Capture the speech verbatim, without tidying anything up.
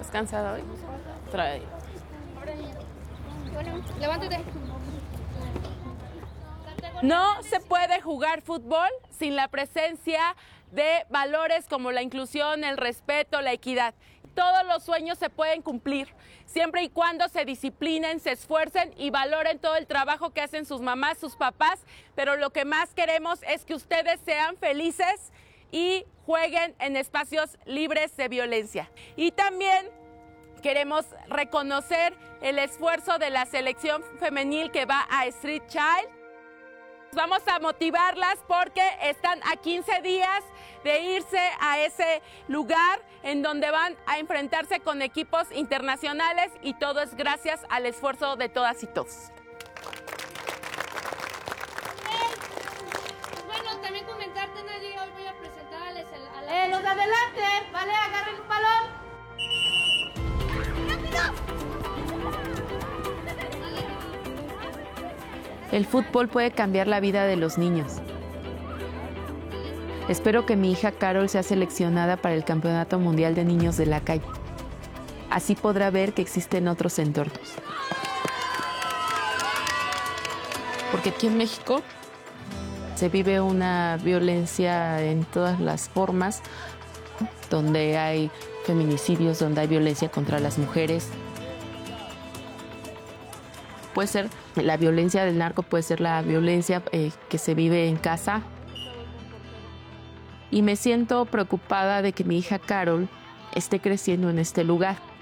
¿Estás cansada hoy? Trae. Bueno, levántate. No se puede jugar fútbol sin la presencia de valores como la inclusión, el respeto, la equidad. Todos los sueños se pueden cumplir, siempre y cuando se disciplinen, se esfuercen y valoren todo el trabajo que hacen sus mamás, sus papás, pero lo que más queremos es que ustedes sean felices y jueguen en espacios libres de violencia. Y también queremos reconocer el esfuerzo de la selección femenil que va a Street Child. Vamos a motivarlas porque están a quince días de irse a ese lugar en donde van a enfrentarse con equipos internacionales y todo es gracias al esfuerzo de todas y todos. Bueno, también comentarte, Nadia, hoy voy a presentarles a la... Eh, los de adelante, ¿vale? Agarren el balón. El fútbol puede cambiar la vida de los niños. Espero que mi hija Carol sea seleccionada para el Campeonato Mundial de Niños de la Calle. Así podrá ver que existen otros entornos. Porque aquí en México se vive una violencia en todas las formas, donde hay feminicidios, donde hay violencia contra las mujeres. Puede ser la violencia del narco, puede ser la violencia eh, que se vive en casa. Y me siento preocupada de que mi hija Carol esté creciendo en este lugar.